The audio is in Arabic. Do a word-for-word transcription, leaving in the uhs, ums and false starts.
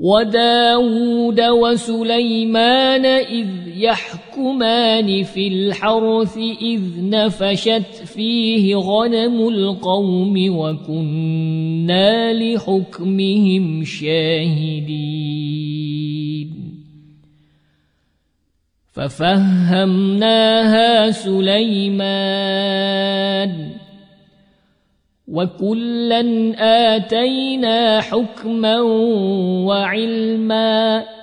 وداود وسليمان إذ يحكمان في الحرث إذ نفشت فيه غنم القوم وكنا لحكمهم شاهدين ففهمناها سليمان وكلا آتينا حكما وعلما